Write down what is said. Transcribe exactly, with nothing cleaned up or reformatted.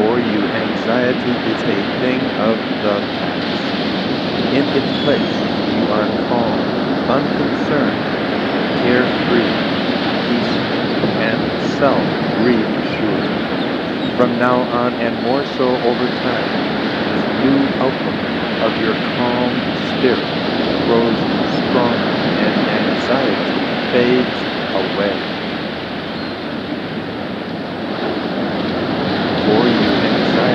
For you, anxiety is a thing of the past. In its place, you are calm, unconcerned, carefree, peaceful, and self-reassured. From now on, and more so over time, this new outlook of your calm spirit grows stronger and anxiety fades away.